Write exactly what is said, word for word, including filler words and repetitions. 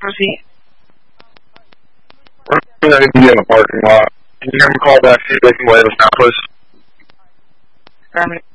Where's he? We're going to be in the parking lot. Can you have him call back, see if they can let us now, please? Affirmative.